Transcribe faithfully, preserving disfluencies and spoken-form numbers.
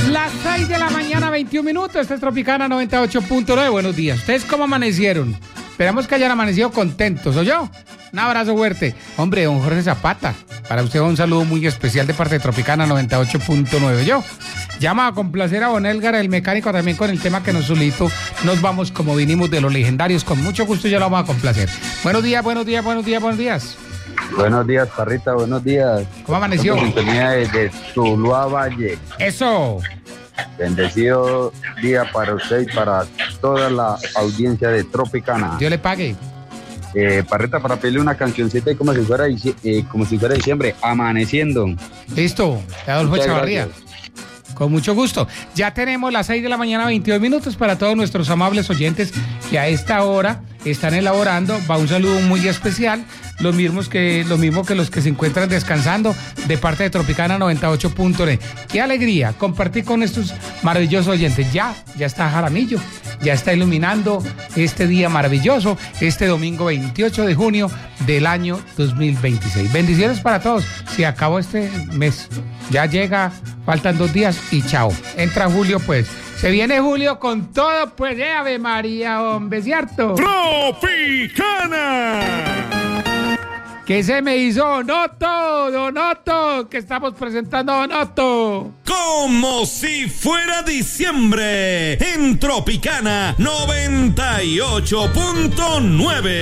Las seis de la mañana, veintiún minutos. Esta es Tropicana noventa y ocho punto nueve. Buenos días. ¿Ustedes cómo amanecieron? Esperamos que hayan amanecido contentos, ¿o yo? Un abrazo fuerte. Hombre, don Jorge Zapata, para usted un saludo muy especial de parte de Tropicana noventa y ocho punto nueve. Yo llama a complacer a Don Elgar, el mecánico, también con el tema que nos solicitó. Nos vamos como vinimos de los legendarios. Con mucho gusto ya lo vamos a complacer. Buenos días, buenos días, buenos días, buenos días. Buenos días, Parrita, buenos días. ¿Cómo amaneció? Sintonía desde Tuluá Valle. Eso. Bendecido día para usted y para toda la audiencia de Tropicana. Dios le pague. Eh, Parrita, para pedirle una cancioncita y como si fuera eh, como si fuera diciembre, amaneciendo. Listo, Adolfo Muchas Chavarría. gracias. Con mucho gusto. Ya tenemos las seis de la mañana, veintidós minutos para todos nuestros amables oyentes que a esta hora están elaborando. Va un saludo muy especial, lo mismo que, lo mismo que los que se encuentran descansando de parte de Tropicana noventa y ocho punto nueve. Qué alegría compartir con estos maravillosos oyentes. Ya, ya está Jaramillo, ya está iluminando este día maravilloso, este domingo veintiocho de junio del año dos mil veintiséis. Bendiciones para todos. Se acabó este mes, ya llega, faltan dos días y chao. Entra julio, pues. Se viene julio con todo, pues, eh, Ave María, hombre, ¿cierto? Tropicana. ¿Qué se me hizo, Donoto? Donoto, que estamos presentando a Donoto. Como si fuera diciembre en Tropicana noventa y ocho punto nueve.